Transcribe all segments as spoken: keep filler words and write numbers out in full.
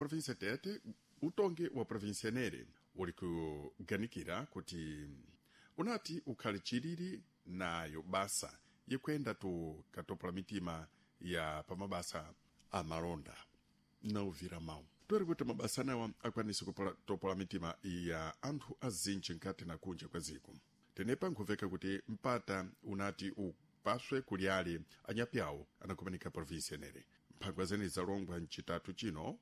provinsia Tete utongi wa provinsia nere uli kuganikira kuti unati ukhali chiriri nayo basa yekwenda tu katopola mitima ya pamabasa amalonda na uvira mau. Tuwari kuti mabasa nawa akwanisi kutopola mitima ya anthu azinji nkati na kunja kwa ziku. Tenepa nkuveka kuti mpata unati upaswe kuliali anyapyao anakumanika provinsia nere. Mphangwa zeni zalongwa nchitatu chino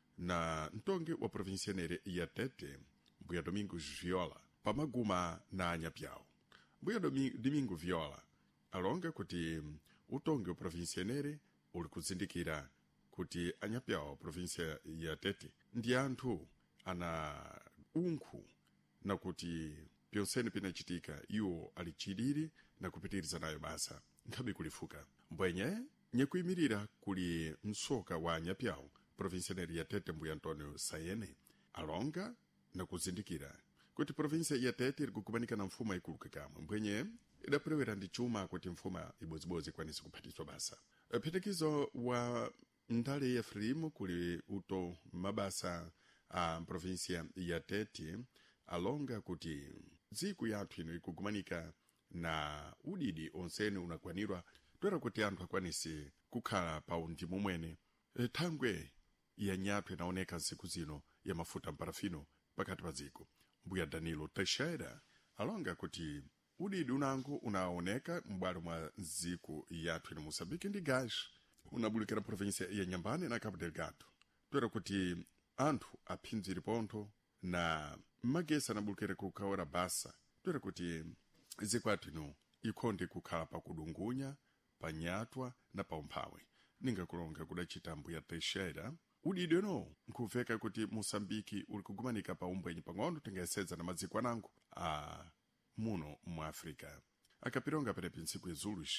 na ntonge wa provinsia nere ya Tete Mbuya Domingo Viola pamaguma na anyapyao. Mbuya Domingo Viola alonga kuti utonge wa provinsia nere uli kuzindikira kuti anyapyao provinsia ya Tete ndi anthu ana unkhu na kuti pyonsene pinachitika iwo alichidiri na kupitiriza nayo basa nkhabe kulifuka. Mbwenye nyekuimirira kuli msoka wa anyapyao provinsia nere ya Tete Mbuya Antonio Sayene alonga na kuzindikira kuti provinsia ya Tete iri kukumanika na mfuma ikulu kakamwe. Mbwenye idaperewera ndi chuma kuti mfuma ibozibozi kwanisi kuphatiswa basa. Phetekizo wa ndale ya Frimo kuli uto mabasa a provinsia ya Tete alonga kuti ziku yathu ino ikugumanika na udidi onsene unakwanirwa twera kuti anthu akwanisi kukhala pa undimu mwene. E, thangwe ya nyathu inaoneka ziku zino ya mafuta mparafino pakati pa ziku. Mbuya Danilo Teixeira alonga kuti udidi unango unaoneka mbwalo mwa ziku yathu ino Mosambiki ndi gashi unabulikira provinsia ya Nyambane na Cabo Delgado. Twera kuti anthu aphinziri ponto na magesa anabulikira kukawera basa. Twera kuti zikwatu ino ikonde kukhala pa kudungunya, pa nyatwa na pa umphawe. Ninga kulonga kudachita Mbuya Teixeira udidi no nkuveka kuti Mosambiki uli kugumanika pa umbwenyi pang'ono tengeseza na maziko anango a muno mu Afrika. Akapironga penepi nsiku yezulushi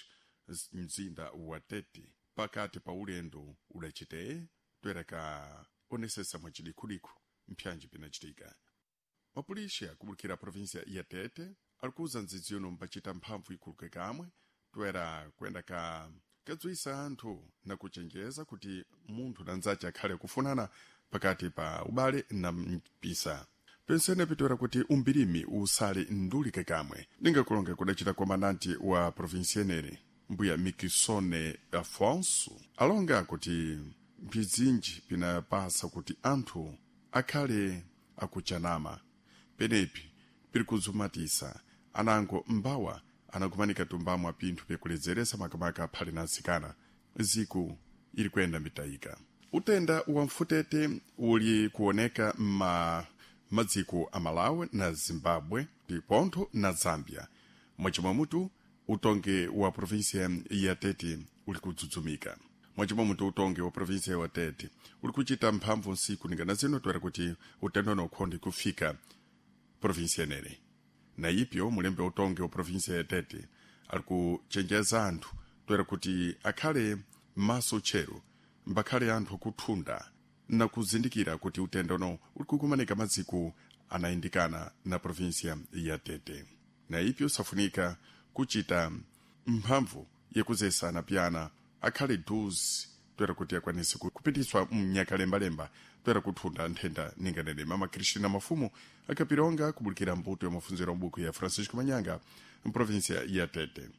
mzinda wa Tete pakati pa ulendo udachite twera ka onesesa mwachidikudiku mpyanji pinachitika. Mapulisha kubulikira provinsia ya Tete alikuza nziziyono mpachita mphamvu ikuluke kamwe twera kwenda ka kazuisa anthu na kuchenjeza kuti munthu nanzache akhale kufunana pakati pa ubale na mpisa. Pensene pitwera kuti umbirimi usale ndulike kamwe. Ninga kulonga kudachita komandanti wa provinsia nere Mbuya Mikisone Afonso alonga kuti mpizinji pinapasa kuti anthu akhale akuchanama. Penepi pirikuzumatisa anango mbawa anakumanika tumbamwa pinthu pekulezeresa makamaka phali nansikana ziku ili kwenda mitayika. Utenda wa mfutete uli kuoneka ma maziko a Malawi na Zimbabwe Ponto na Zambia. Mwachimamutu utonge wa provinsia ya Tete uli kudzudzumika. Mwachimamutu utonge wa provinsia wa Tete uli kuchita mphamvu nsiku ningana zino twera kuti utendo na ukhondi kufika provinsia nere. Na ipyo mulembe utonge wa provinsia ya Tete ali kuchenjeza anthu twera kuti akhale maso chero mbakhale anthu kuthunda na kuzindikira kuti utendo no uli kukumanika maziko anaindikana na provinsia ya Tete. Na ipyo safunika kuchita mphamvu yekuzesana pyana akhale duzi twera kuti akwanisi kupitiswa mnyaka lemba-lemba twera kuthunda nthenda ninganene. Mama Krishna Mafumu akapironga kubulikira mbuto ya mafunziro mbuku ya Francisco Manyanga mprovinsia ya Tete.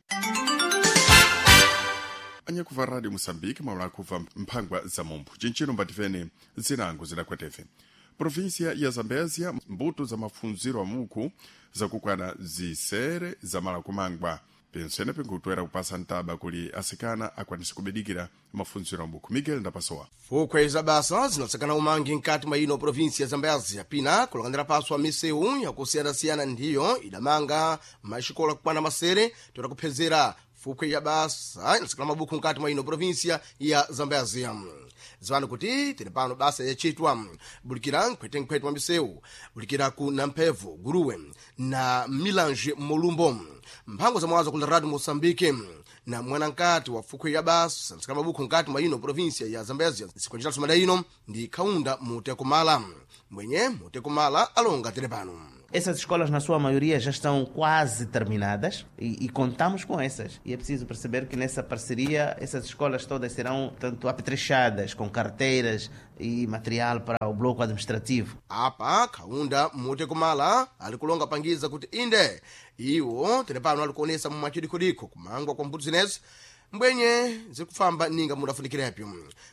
Anyakuva Radio Mosambiki maula kuva mphangwa za mumbu. Chinchino mbatifene zinango zidakwetefe. Provinsia ya Zambezia mbuto za mafunziro muku za kukwana zisere za mala kumangwa. Pensene pengutwera kupasa ntaba kuli asikana akwanisi kubedikira mafunziro mbuku. Miguel Ndapasoa. Fukwe za basa zinasakana umangi nkati maino provinsia ya Zambezia pina kulokandira paswa miseu ya kusiyana-siyana ndiyo idamanga mashikola kukwana masere twera kuphezera. Fukwe ya basa inasakana mabuku nkati maino provinsia ya Zambezia. Zwanu kuti tinepano basa ya chitwa bulikira nkwete nkwete wa miseu bulikira ku Nampevu, Guruwe na Milange Molumbo. Mpango za mwazo kula Radio Mosambiki na mwanankati wa fuko ya basa nsikana mabuku nkati mwa ino provinsia ya Zambezia sikonjera sumada ino ndi Kaunda Mutekumala mwenye Mutekumala alonga telepano. Essas escolas, na sua maioria, já estão quase terminadas e, e contamos com essas. E é preciso perceber que nessa parceria, essas escolas todas serão, tanto apetrechadas, com carteiras e material para o bloco administrativo. Apa, Kaunda Mutekumala alikulonga pangiza kuti inde iwo telepano alikuonesa mumachidiko kumangwa kwa mbuto zinezi mbwenye zikufamba ninga mudafunikirepyo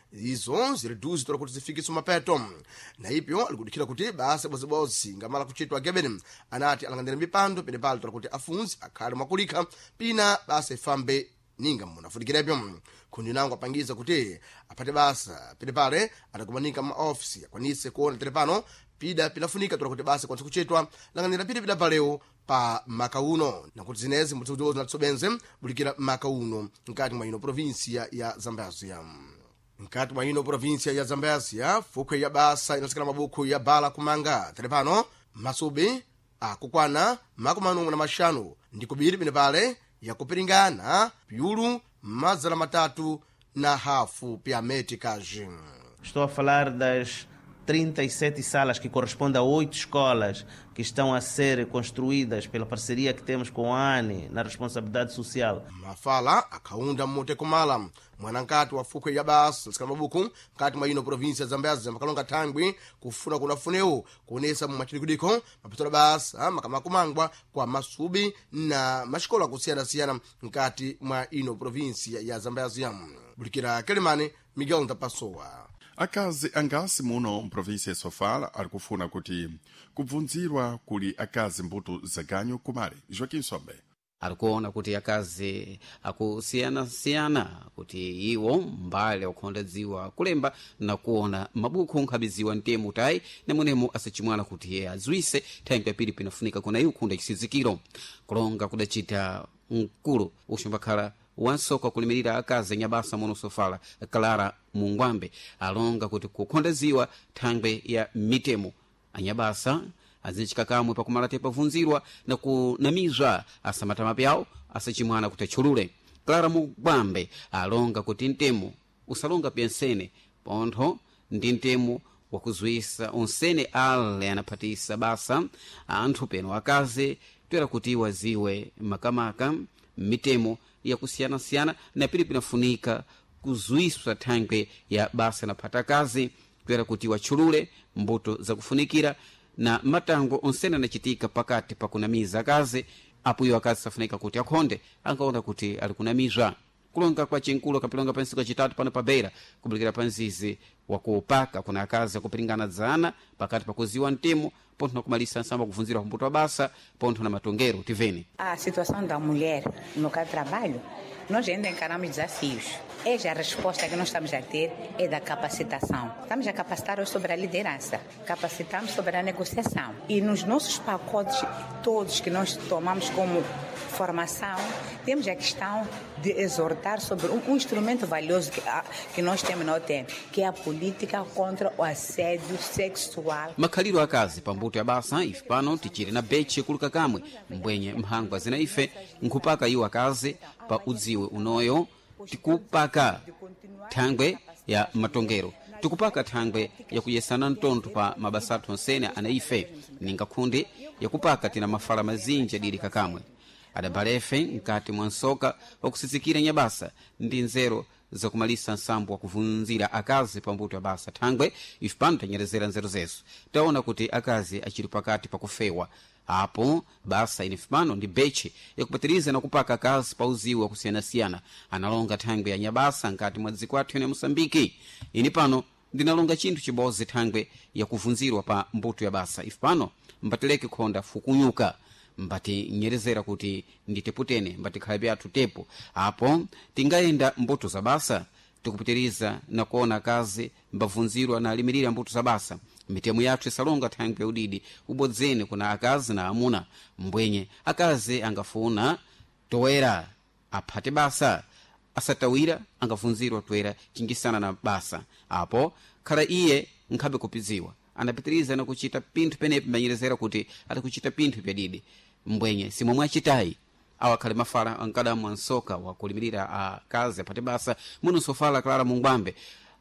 izo ziriduzi tola kuti zifikise mapeto na ipyo alikudikira kuti basa bozibozi ngamala kuchitwa gebeni anati alangandira mipando pene pali tola kuti afunzi akhale makulika pina basa ifambe ninga mudafunikirepyo kundi nangu apangiza kuti apate basa pene pale atakumanika maofisi akwanise kuona telepano pida pinafunika tola kuti basa kwanza kuchitwa langandira pida pida paleo pa makauno na kuti zinezi mutsukuzozi natsobenze bulikira makauno nkati mwa ino provinsia ya Zambezia. Nkati mwa ino provinsia ya Zambezia fuko ya basa inasikana mabuku ya bala kumanga telepano masubi akukwana makumanu na mashanu ndikubiri pine pale ya kupiringana piulu mazala matatu na hafu pia meticagem. Estou a falar das trinta e sete salas que correspondem a oito escolas que estão a ser construídas pela parceria que temos com a ANE na responsabilidade social. Mafala akaunda Mutekumala mwanankati wa fuko ya basa nsikana mabuku nkati mwa ino provinsia ya Zambezia makalonga tangwi kufuna kuna funeo kuonesa mumachidikudiko mapitola basa makamakumangwa kwa masubi na mashikola kusiyana siyana nkati mwa ino provinsia ya Zambezia. Bulikira Kelemane Miguel Ntapasowa. Akazi angasi muno mprovinsia ya Sofala alikufuna kuti kubvunzirwa kuli akazi mbuto zaganyo kumari. Joaquim Sombe alikuona kuti akazi akusiyana-siyana kuti iwo mbali akukhondadziwa kulemba na kuona mabuku nkhabiziwa ntemu tayi nemunemu asachimwana kuti ye azwise thaimpe pili pinafunika kuna iwo khunda chisizikiro kulonga kudachita mkulu uximbakhala wansoka kulimirira akazi nyabasa muno Sofala Clara Mungwambe alonga kuti kukhondadziwa thangwe ya mitemu anyabasa azinchikakamwe pakumalate pavunzirwa na kunamizwa asamatama pyawo asachimwana kuti achulule. Clara Mungwambe alonga kuti ntemu usalonga pensene pontho ndi ntemu wakuzwisa onsene ale anaphatisa basa anthu peno akazi twera kuti waziwe makamaka mitemo yakusiyana-siyana na pili pinafunika kuzwiswa thangwe ya basa na phata kazi twera kuti wachulule mbuto zakufunikira na matango onsene anachitika pakati pakunamiza akazi apo iyo akazi safunika kuti akhonde ankaona kuti alikunamizwa kulonga kwa chinkulu kapilonga pansiku chitatu pano pabeira kubulikira panzizi wakupaka kuna akazi akupiringana dzana pakati pakuziwa ntemo ponto na kumalisa nsamba kuvunzira mbuto wa basa ponto na matongero tiveni. A situação da mulher no local de trabalho, nós ainda encaramos desafios. Essa a resposta que nós estamos a ter é da capacitação. Estamos a capacitar sobre a liderança, capacitamos sobre a negociação. E nos nossos pacotes, todos que nós tomamos como formação, temos a questão de exortar sobre um, um instrumento valioso que, a, que nós temos no O T E M, que é a política contra o assédio sexual. Makhaliro akazi pambuto ya basa ife pano tichiri na beche kuluka kamwe mbwenye mhangwa zina ife nkupaka iwo akazi pa udziwe unoyo tikupaka thangwe ya matongero tikupaka thangwe ya kuyesana ntonto pa mabasatu onsene ana ife ninga khundi ya kupaka tina mafala mazinji adiri kakamwe adabalefe nkati mwansoka wakusizikira nyabasa ndi nzero zakumalisa nsambo wa kuvunzira akazi pambuto ya basa thangwe ife pano tanyerezera nzero zezo taona kuti akazi achiri pakati pakufewa apo basa inifimano ndi beche yakupatiriza na kupaka akazi pa uziwu wa kusiyana-siyana analonga thangwe ya nyabasa nkati mwa dziko athu ya Mosambiki ini pano ndinalonga chinthu chibozi thangwe ya kuvunzirwa pa mbuto ya basa ife pano mbateleke khonda fukunyuka mbati nyerezera kuti nditeputene mbati khalabe athu tepo apo tingayenda mbuto za basa tikupitiriza na kuona akazi mbavunzirwa na alimirira mbuto za basa mitemu yathu isalonga thangwe ya udidi ubodzene kuna akazi na amuna mbwenye akazi angafuna toera aphate basa asatawira angavunzirwa toera chingisana na basa apo khala iye nkhabe kupiziwa anapitiriza na kuchita pinthu penepi manyerezera kuti atakuchita pinthu pyadidi mbwenye simomwe achitayi awakhale mafala ankadamu ansoka wakulimirira akazi apate basa muno sofala Clara Mungwambe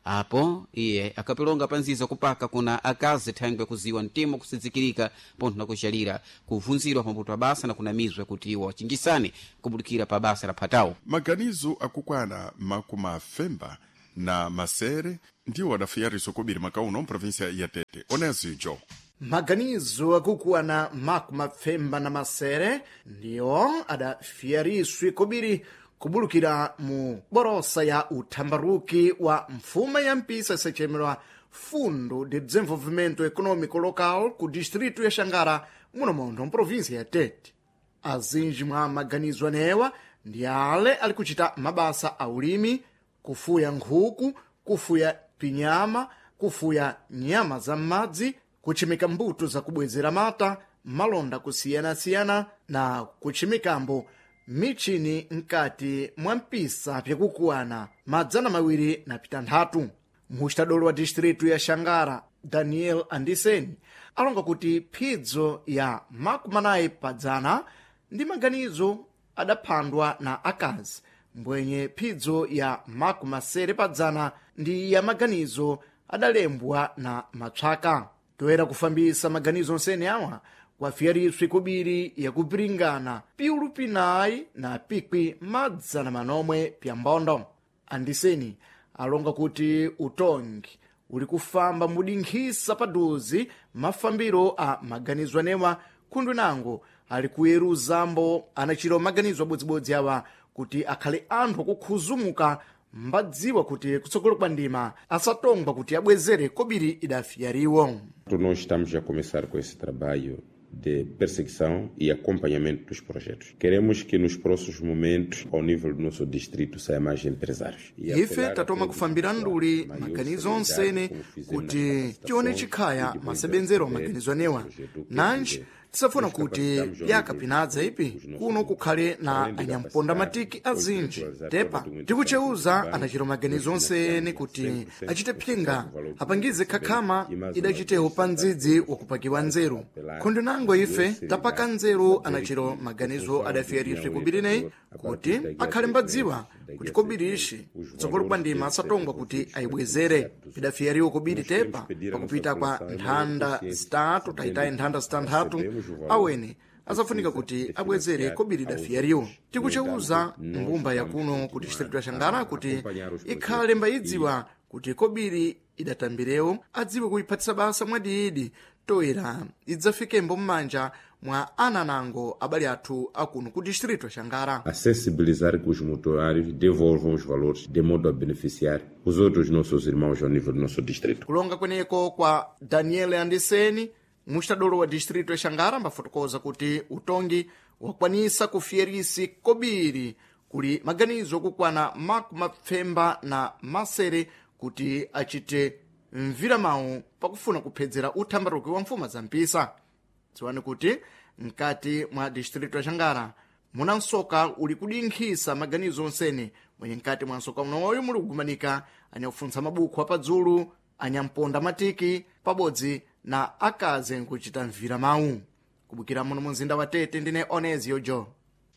apo iye akapilonga panziza kupaka kuna akazi thangwe kuziwa mtima kusidzikirika ponto nakuchalira kuvunzirwa pambuto wa basa na kunamizwa kuti iwo wachingisane kubulikira pa basa la phatawo. maganizo akukwana makuma femba na masere ndiwo adafiyariso kubiri makauno mprovinsia ya Tete. Onezijo maganizo akukwana makuma femba na masere ndiwo adafiyariswi kubiri kubulukira mu borosa ya uthambaruki wa mfuma ya mpisa isachemera Fundo de Desenvolvimento Econômico Local ku distrito ya Xangara muno mondo mprovinsia ya Tete. Azinji mwa maganizo anewa ndi ale ali kuchita mabasa a ulimi, kufuya nkhuku, kufuya pinyama, kufuya nyama za m'madzi, kuchimika mbuto za kubwezera mata, malonda kusiyana-siyana na kuchimikambo michini nkati mwa mpisa pyakukuwana madzana mawiri na pitanthatu. Muxitadolo wa distritu ya Xangara Daniel Andiseni alonga kuti phidzo ya makumanayi padzana ndi maganizo adaphandwa na akazi, mbwenye phidzo ya makumasere padzana ndi ya maganizo adalembwa na mapsaka. Toera kufambisa maganizo nsene awa kwafiyariswi kubiri ya kupiringana piulu pinayi na pikwi madzana manomwe pya mbondo. Andiseni alonga kuti utongi uli kufamba mudinkhisa paduzi mafambiro a maganizo anewa khundu nango ali kuyeruzambo anachira maganizo abodzibodzi awa kuti akhale anthu akukhuzumuka mbadziwa kuti kutsogolo kwa ndima asatongwa kuti abwezere kobiri idafiyariwo. Nós estamos a começar com esse trabalho de perseguição e acompanhamento dos projetos. Queremos que nos próximos momentos, ao nível do nosso distrito, saia mais empresários. Ife tatoma kufambira nduli maganizo onsene kuti tione chikhaya masebenzero maganizo anewa. Nanji tisafuna kuti yakapinadza ipi kuno kukhale na anyamponda matiki azinji. Tepa tikucheuza anachiro maganizo onsene kuti achite phinga apangize kakhama idachiteho pa ndzidzi wakupakiwa nzeru. Khundu nango ife tapaka nzeru anachiro maganizo adafiyariswe kubirineyi kuti akhale mbadziwa kuti kobiri ishi tsogolo kwa ndima asatongwa kuti ayibwezere. Idafiyariwa kobiri tepa pakupita kwa nthanda zitatu taitayi nthanda zitanthatu awene azafunika kuti abwezere kobiri idafiyariwa. Tikucheuza mbumba yakuno ku distritu ya Xangara kuti ikhale mbayidziwa kuti kobiri idatambirewo adziwe kuyiphatisa basa mwadidi toera idzafikembo mmanja mwa ananango abali athu akuno ku distrito Xangara. A sensibilizar que os motorários devolvam os valores de modo a beneficiar os outros nossos irmãos ao nível do nosso distrito. Kulonga kweneko kwa Daniel Andiseni muxitadolo wa distrito ya Xangara mbafotokoza kuti utongi wakwanisa kufiyerisi kobiri kuli maganizo kukwana makumapfemba na masere kuti achite mvira mawu pakufuna kuphedzera uthambaruki wa mfuma za mpisa. Dziwani kuti mkati mwa distrito ya Xangara muna nsoka uli kudinkhisa maganizo onsene, mwenye mkati mwa nsoka unoyo muli kugumanika anyakufunsa mabuku apadzulu, anyamponda matiki pabodzi na akazi nkuchita mvira mawu. Kubukira muno mumzinda wa Tete ndine Onezio Jo.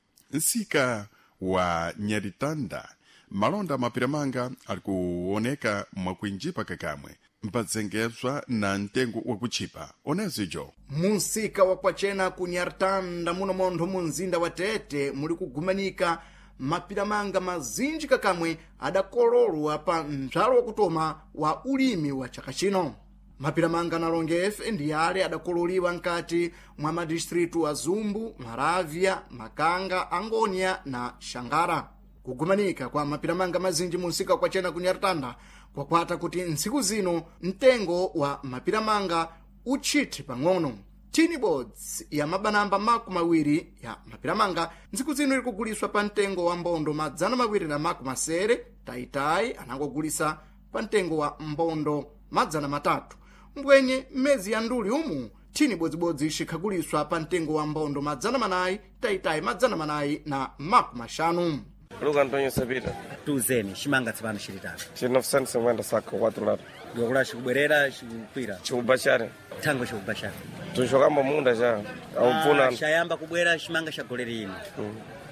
nsika wa Nyaritanda malonda mapiramanga ali kuoneka mwakuinjipa kakamwe mpadzengezwa na ntengo wakuchipa. Onezijo munsika wakwachena ku Nyaritanda muno montho mumzinda wa Tete muli kugumanika mapiramanga mazinji kakamwe adakololwa pa mzalo wakutoma wa ulimi wa chaka chino. Mapiramanga na longefe ndi ale adakololiwa nkati mwa madistritu a Zumbu, Maravya, Makanga, Angonia na Xangara. Kugumanika kwa mapiramanga mazinji munsika kwa chena ku Nyaritanda kwakwata kuti ntsiku zino mtengo wa mapiramanga uchiti pang'ono. Tini bods ya mabanamba maku mawiri ya mapiramanga ntsiku zino ili kuguliswa pa mtengo wa mbondo madzana mawiri na maku masere, taitayi anangogulisa pa mtengo wa mbondo madzana matatu. Mbwenye mezi ya nduli umu tini bodzibodzi shikhaguliswa pa mtengo wa mbondo madzana manayi, taitayi madzana manayi na maku mashanu. Luga Antonio Sabita. Tuzeni, shimanga tsipano shiritana. Chini novecentos e cinquenta saca quatro lados. Yokula shikubwerera shikupira. Chikubashare. Tango shikubashare. Tushokamba munda ja. Au puna. Shayamba kubwera shimanga shagoleri ino.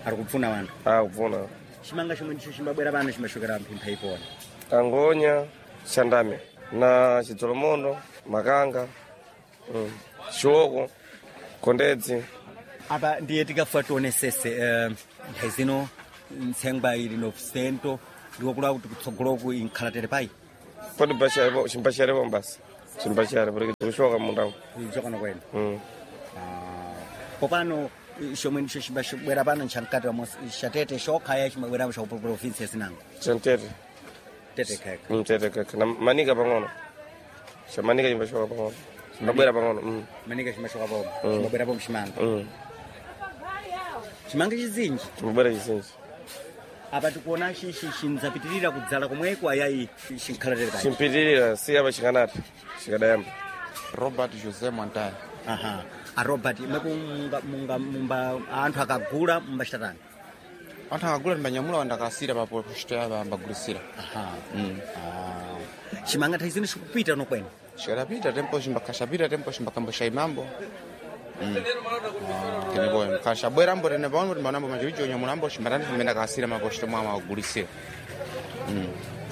ari kupfuna vanhu Ah, kupfuna. chimanga chimwe ndicho chimbabwera pano chimbashokera mphimba ipona Angonya, Chandame. Na Chidzolomondo, Makanga, mm. Chioko, Kondedzi. apa ndiye tikafuwa tionesese eh, nthawi zino ntsengwa ili novusento ndiwokula kuti kutsogoloku inkhalatere pai Pode baixar, chimbachare bombas. Chimbachare, porque tu choca mundão. ichokana kwenu Mm. popano chomwe ndicho chimbabwera pano nchamkati wa chatete chokhaya chimbabwera cha provinsi yasinanga Chantete. tete kheka Mm, tete kaka. Na manika pang'ono. Chamanika chimbachoka pang'ono. Chimbabwera pang'ono. Mm. manika chimbashoka pomo chimbabwera pomo chimanga Mm. chimanga chizinji Chimbabwera chizinji. apa tikuona chinzapitirira kudzala komweko ayayi chinkhalatire pai Chimpitirira si apa chikanati. Chikadayamba. Robert José Montaia. aha a Robert meku munga munga mumba anthu akagula mumbachitani Anthu akagula ndimanyamula wandakasira papo kuchitaya bambagulisira. aha ah chimanga nthawi zino chikupita nokwenu Chikadapita tempo chimbakashapita tempo chimbakambosha imambo. Mm. Kene boy, kashabwera mbo tene bawo manambo majijo nyamulambo chimbarani chimenda kasira maposto mwa magulisira. Mm.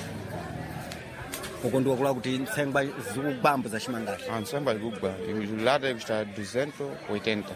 uko ndiwakula kuti ntsengwa zikugwambo za chimangachi Ansamba igugba, lada kusta duzentos e oitenta.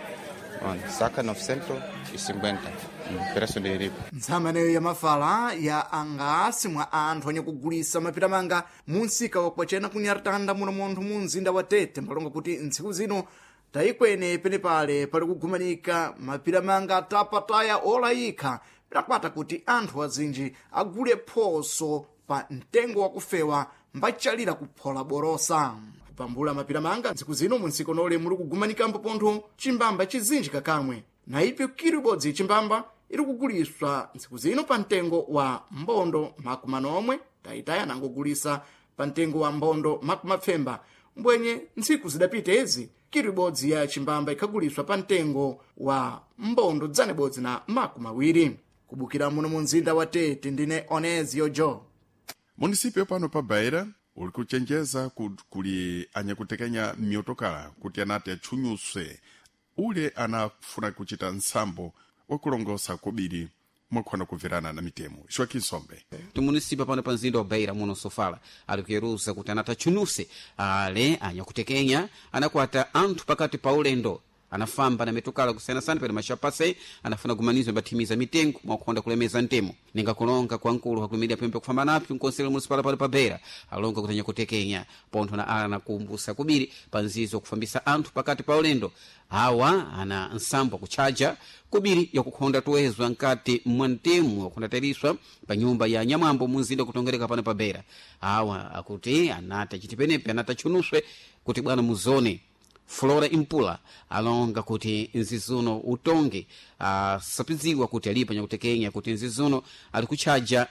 On saka novecentos e cinquenta. Preço de riba. ntsamaneyo ya mafala ya angasi mwa anthu anyakugulisa mapiramanga munsika wakwacena kunyartanda muno munthu mu mzinda wa Tete mbalonga kuti ntsiku zino tayikwene penepale pali kugumanika mapiramanga atapataya olayikha pidakwata kuti anthu azinji agule phoso pa mtengo wakufewa mbachalira kuphola borosa kupambula mapiramanga ntsiku zino munsiko nole muli kugumanika pontho chimbamba chizinji kakamwe na ipi kilo ibodzi chimbamba iri kuguliswa ntsiku zino pa mtengo wa mbondo makumi anomwe tayitaya nangogulisa pa mtengo wa mbondo makumi apfemba mbwenye ntsiku zidapita ezi kilo ibodzi ya chimbamba ikhaguliswa pa mtengo wa mbondo dzanebodzi na makumi awiri kubukira muno mu mzinda wa Tete ndine Onezio Jo. munisipyo pano pa Beira uli kuchenjeza kuli anyakutekenya myotokala kuti anati atchunyuswe ule anafuna kuchita nsambo wakulongosa kubiri mwakhwana kuverana na mitemo Joaquim Sombe. timunisipa pano pa mzinda wa Beira muno Sofala ali kuyeruza kuti anatachunuse ale anyakutekenya anakwata anthu pakati pa ulendo anafamba na mitokala kusiyanasiyana pene machapase anafuna kumanizwa mbathimiza mitengo mwakukhonda kulemeza ntemo ninga kulonga kwa nkulu hakulimidya pempe kufamba napi mkonselo municipal pano pa Beira alonga kuti anyakutekenya pontho na ana kumbusa kubiri panzizo kufambisa anthu pakati pa ulendo awa ana nsambo kuchaja kubiri yakukhonda tuwezwa nkati mwa ntemu wakukhonda teriswa pa nyumba ya nyamwambo munzinda kutongereka pano pa Beira awa akuti anata chitipenepe anatachunuswe kuti bwana muzone Flora Impula alonga kuti nzizuno utonge asapiziwa kuti alipa nyakutekenya kuti nzizuno alikuchaja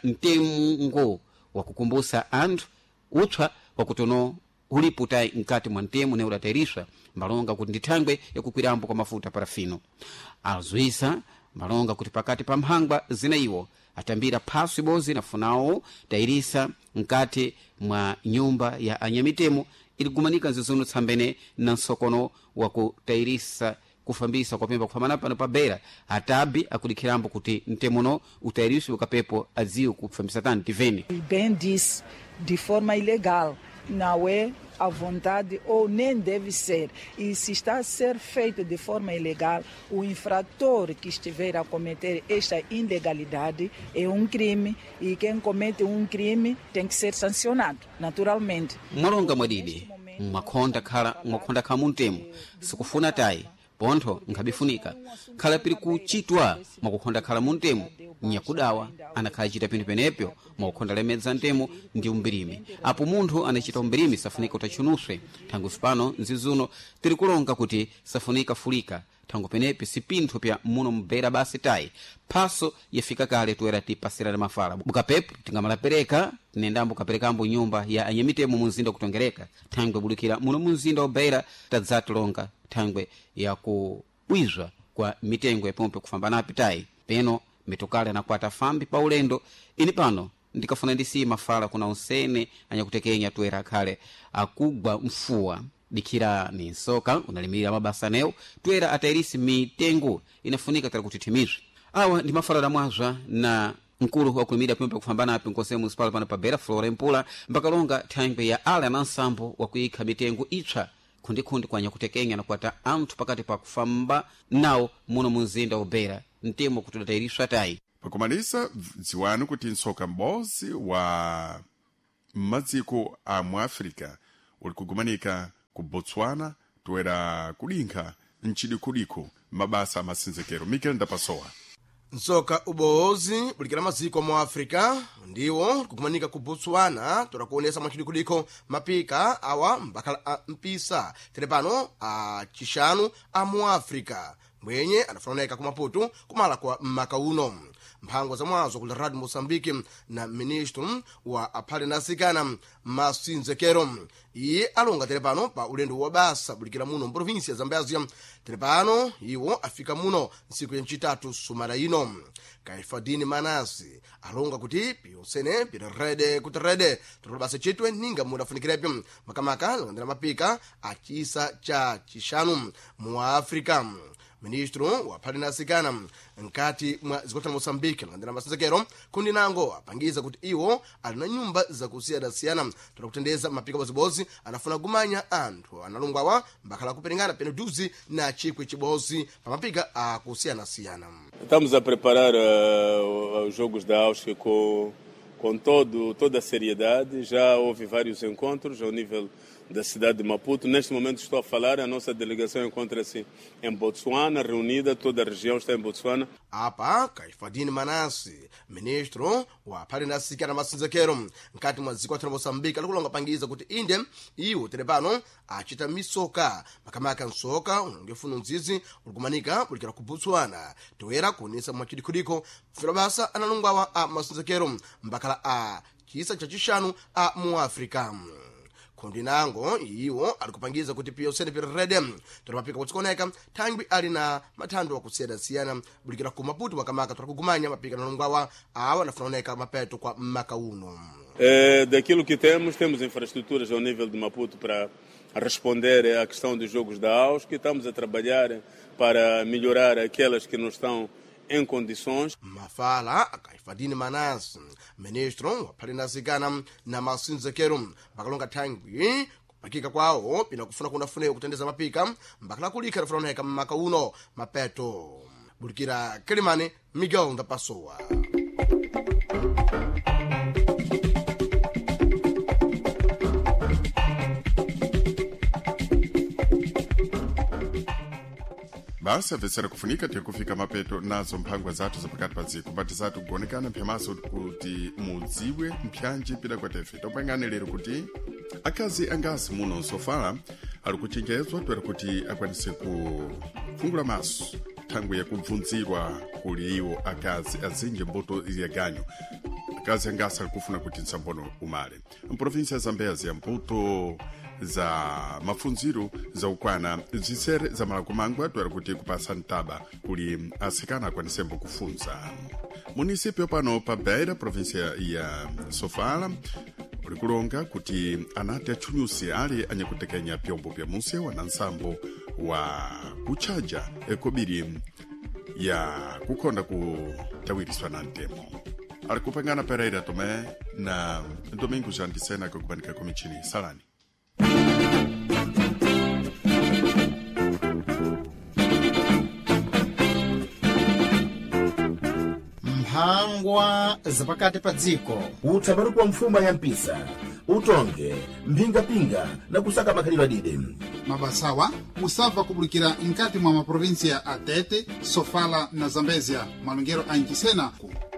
mtengo wakukumbusa anthu utswa wakutono uliputai nkati mwa ntemu ne ulatairiswa malonga kuti ndithangwe yakukwirambo kwa mafuta parafino azwisa malonga kuti pakati pa mphangwa zina iwo atambira phaso ibozi nafunawo tairisa nkati mwa nyumba ya anyamitemo ili kumanika nzizuno tsambene na nsokono wakutairisa kufambisa kwa pemba kufambana pano pa Beira atabi akudikhirambo kuti ntemuno utairiswe ukapepo aziu kufambisa tani tivene. Bem disse, de forma ilegal, não é à vontade ou nem deve ser. E se está a ser feito de forma ilegal, o infrator que estiver a cometer esta ilegalidade é um crime e quem comete um crime tem que ser sancionado, naturalmente. Mwalonga mwadidi, mwakhonda khala mwakhonda khala muntemu, sikufuna tayi, pontho nkhabifunika, khala pili kuchitwa mwakukhonda khala muntemu, nyakudawa anakhala chita penepenepyo mwakukhonda lemedza ntemu ndi umbirimi. Apo munthu anachita umbirimi safunika utachunuswe, thangu pano nzizuno tiri kulonga kuti safunika fulika, thangu penepi sipintho pya muno mbera basi tayi, phaso yafika kale tuwera tipasira na mafala. Bukapepo tingamalapereka, tinendambo kaperekambo nyumba ya anyamitemo munzinda kutongereka, thangwe bulikira muno munzinda wa Beira tadzati longa, thangwe ya kuwizwa kwa mitengo ya pompe kufamba napi tayi. Peno mitokale anakwata fambi pa ulendo, ini pano ndikafuna ndisi mafala kuna unsene anyakutekenya tuwera kale akugwa mfuwa. Dikira ni soka unalimira mabasa neo tuera atairisi mitengo inafunika tala kutitimizwi awa ndi mafala mwazwa na mkulu wa kulimira pimba kufambana api nkonsemu municipal pano pa Beira Flora Mpula mbakalonga thangwe ya ala na nsambo wa kuikha mitengo itsva khundikhundi kwanya kutekenya na kuata anthu pakati pa kufamba nawo muno munzinda wa Beira ntemo kuti datairiswa tayi pakumalisa dziwani kuti nsoka m'bodzi wa madziko a mu Africa uli kugumanika ku Botswana toera kudinkha mchidikudiko mabasa amasinzekero. Mikel Ndapasowa. nsoka ubozi bulikira maziko mu Africa ndiwo kukumanika ku Botswana tora kuonesa mwachidikudiko mapika awa mbakala a mpisa telepano a chishanu a mu Africa mwenye anafanoneka ku Maputo kumala kwa makauno mphango za mwazo kula Radio Mozambique na ministro wa aphale nasikana masinzekero iye alonga telepano pa ulendo wa basa bulikira muno mprovinsia ya Zambezia telepano iwo afika muno nsiku ya mchitatu sumara ino Kaifadini Manasi alonga kuti piosene pirerede kuterede turubasa chitwe ninga muda funikirepi makamaka langandira mapika achisa cha chishanu mu Africa ministro wa phale nasikana nkati mwa zikota Mozambique ngandira masinzekero kundi nango apangiza kuti iwo alina nyumba za kusiyana-siyana tora kutendeza mapika bozibozi anafuna kumanya anthu analungwawa mbakhala kuperingana peno duzi na chikwi chibozi pa mapika a kusiyana-siyana. Estamos a preparar uh, os Jogos da Áustria com, com todo, toda a seriedade. Já houve vários encontros ao nível da cidade de Maputo. Neste momento estou a falar, a nossa delegação encontra-se em Botswana, reunida, toda a região está em Botswana. Apa Kaifadini Manasi ministro wa phale nasikana masinzekero nkati mwa ziko a Mozambique alikulonga pangiza kuti inde iwo telepano achita misoka makamaka nsoka unongefuna nzizi ulikumanika bulikira ku Botswana toera kuonesa mwachidikudiko fira basa analungwawa a masinzekero mbakala a chisa cha chishanu a mu Africa kundi nango iwo alikupangiza kuti pia usene pirerede torapika kutsikoneka thangwi ali na mathando wa kusiyana-siyana bulikira ku Maputo makamaka torakugumanya mapika nalungwawa awa nafanoneka mapeto kwa makauno. É, daquilo que temos, temos infraestruturas ao nível de Maputo para responder à questão dos Jogos da Áustria, que estamos a trabalhar para melhorar aquelas que não estão em condições. Mafala Kaifadini Manasi ministro wa phale nasikana na masinzekero bakalonga thangwi kupakika kwawo pina kufuna kunafuneyo kutendeza mapika mbakala kulika nafanoneka makauno mapeto bulikira Kelimani Miguel Ndapasowa. basa vesera kufunika tiye kufika mapeto nazo mphangwa zathu zapakati pa dziko mbati zathu kugonekana mphyamaso kuti mudziwe mpyanji pita kwa tefe topangane lero kuti akazi angazi muno nsofala ali kuchenjezwa toera kuti akwanise kufungula maso thangwe ya kubvunzirwa kuli iwo akazi azinje mboto ya ganyo akazi angasi ali kufuna kuti nsambono umale mprovinsia ya Zambezia mbuto za mafunziro za ukwana zisere za malakumangwa toera kuti kupasa ntaba kuli asikana akwanisembo kufunza munisipio pano pa Beira provinsia ya Sofala ulikulonga kuti anati achunyusi ali anyakutekenya pyombo pya muse wana nsambo wa kuchaja ekobiri ya kukonda kutawiriswa na ntemo ali kupangana Pereira Tome na Domingo Jandisena kukubanika kumichini Salani. mphangwa zapakati pa dziko uthambaru kwa mfuma ya mpisa utonge mpingapinga na kusaka makhalidwe adide mabasawa musava kubulikira nkati mwa maprovinsia a Tete, Sofala na Zambezia malungero a Nkisena.